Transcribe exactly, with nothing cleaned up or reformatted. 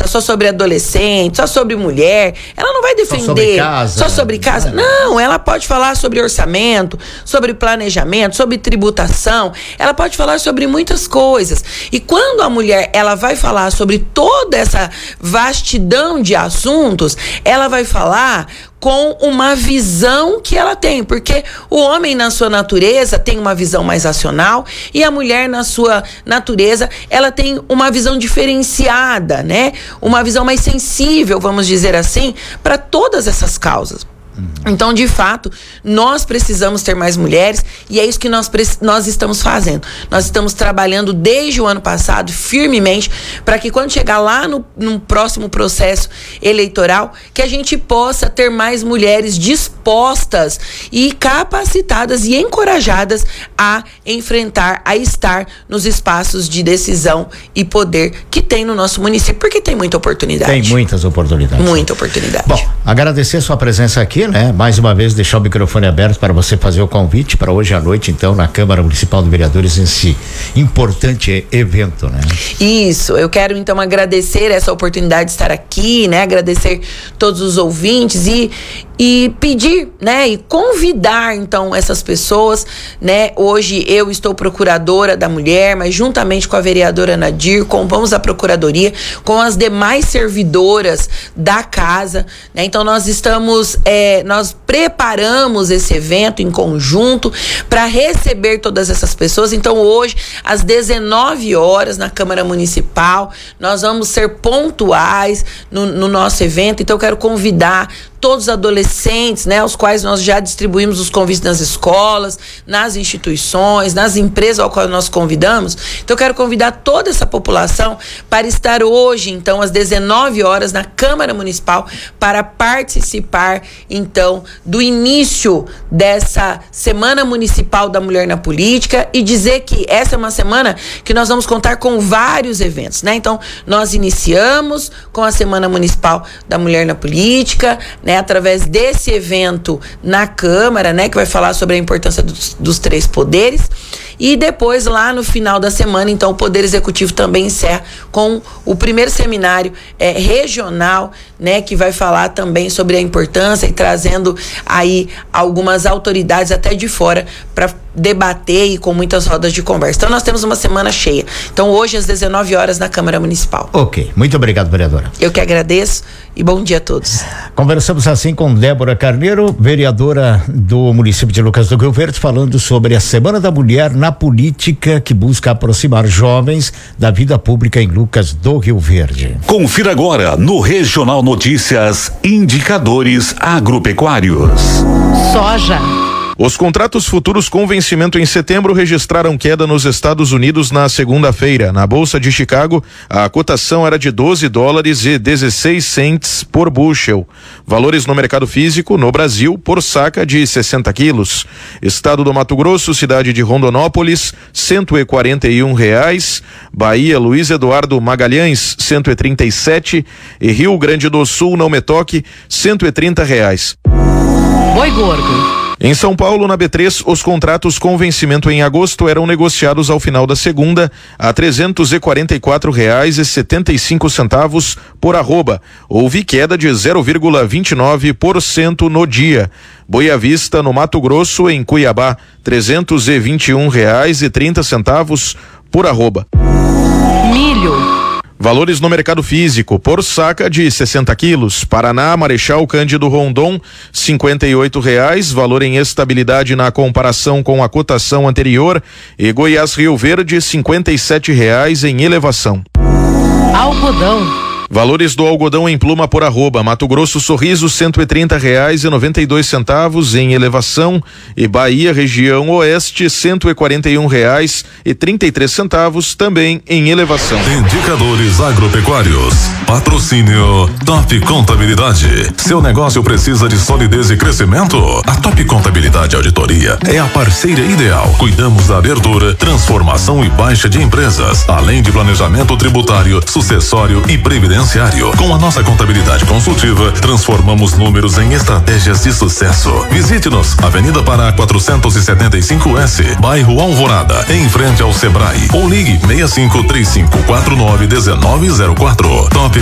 só sobre adolescente, só sobre mulher. Ela não vai defender só sobre casa. Só sobre casa. Não, ela pode falar sobre orçamento, sobre planejamento, sobre tributação. Ela pode falar sobre muitas coisas. E quando a mulher ela vai falar sobre toda essa vastidão de assuntos, ela vai falar com uma visão que ela tem, porque o homem na sua natureza tem uma visão mais racional e a mulher na sua natureza, ela tem uma visão diferenciada, né? Uma visão mais sensível, vamos dizer assim, para todas essas causas. Então, de fato, nós precisamos ter mais mulheres e é isso que nós, nós estamos fazendo. Nós estamos trabalhando desde o ano passado firmemente para que quando chegar lá no, no próximo processo eleitoral, que a gente possa ter mais mulheres dispostas e capacitadas e encorajadas a enfrentar, a estar nos espaços de decisão e poder que tem no nosso município, porque tem muita oportunidade. Tem muitas oportunidades. Muita oportunidade. Bom, agradecer sua presença aqui, né? Mais uma vez deixar o microfone aberto para você fazer o convite para hoje à noite, então, na Câmara Municipal de Vereadores, esse importante evento, né? Isso, eu quero então agradecer essa oportunidade de estar aqui, né? Agradecer todos os ouvintes e e pedir, né, e convidar então essas pessoas, né? Hoje eu estou procuradora da mulher, mas juntamente com a vereadora Nadir, compomos a procuradoria com as demais servidoras da casa, né? Então nós estamos, é, nós preparamos esse evento em conjunto para receber todas essas pessoas. Então hoje às dezenove horas na Câmara Municipal nós vamos ser pontuais no, no nosso evento. Então eu quero convidar todos os adolescentes, né, aos quais nós já distribuímos os convites nas escolas, nas instituições, nas empresas ao qual nós convidamos. Então eu quero convidar toda essa população para estar hoje, então, às dezenove horas na Câmara Municipal para participar, então, do início dessa Semana Municipal da Mulher na Política e dizer que essa é uma semana que nós vamos contar com vários eventos, né? Então, nós iniciamos com a Semana Municipal da Mulher na Política, né, através desse evento na Câmara, né, que vai falar sobre a importância dos, dos três poderes. E depois, lá no final da semana, então, o Poder Executivo também encerra com o primeiro seminário é, regional, né, que vai falar também sobre a importância e trazendo aí algumas autoridades até de fora para debater e com muitas rodas de conversa. Então, nós temos uma semana cheia. Então, hoje, às dezenove horas, na Câmara Municipal. Ok. Muito obrigado, vereadora. Eu que agradeço e bom dia a todos. Conversamos assim com Débora Carneiro, vereadora do município de Lucas do Rio Verde, falando sobre a Semana da Mulher na Política, que busca aproximar jovens da vida pública em Lucas do Rio Verde. Confira agora no Regional Notícias Indicadores Agropecuários. Soja. Os contratos futuros com vencimento em setembro registraram queda nos Estados Unidos na segunda-feira. Na Bolsa de Chicago, a cotação era de doze dólares e dezesseis centes por bushel. Valores no mercado físico, no Brasil, por saca de sessenta quilos. Estado do Mato Grosso, cidade de Rondonópolis, cento e quarenta e um reais. Bahia, Luiz Eduardo Magalhães, cento e trinta e sete. E Rio Grande do Sul, Não Me Toque, cento e trinta reais. Boi gordo. Em São Paulo, na B três, os contratos com vencimento em agosto eram negociados ao final da segunda a trezentos e quarenta e quatro reais e setenta e cinco centavos por arroba. Houve queda de zero vírgula vinte e nove por cento no dia. Boa Vista, no Mato Grosso, em Cuiabá, trezentos e vinte e um reais e trinta centavos por arroba. Milho. Valores no mercado físico, por saca de sessenta quilos. Paraná, Marechal Cândido Rondon, cinquenta e oito reais, valor em estabilidade na comparação com a cotação anterior. E Goiás Rio Verde, cinquenta e sete reais em elevação. Algodão. Valores do algodão em pluma por arroba. Mato Grosso Sorriso, cento e trinta reais e noventa e dois centavos em elevação. E Bahia, região oeste, cento e quarenta e um reais e trinta e três centavos também em elevação. Indicadores agropecuários. Patrocínio Top Contabilidade. Seu negócio precisa de solidez e crescimento? A Top Contabilidade Auditoria é a parceira ideal. Cuidamos da abertura, transformação e baixa de empresas, além de planejamento tributário, sucessório e previdenciário. Com a nossa contabilidade consultiva, transformamos números em estratégias de sucesso. Visite-nos, Avenida Pará quatrocentos e setenta e cinco S, bairro Alvorada, em frente ao Sebrae. Ou ligue seis cinco três cinco quatro nove um nove zero quatro. Top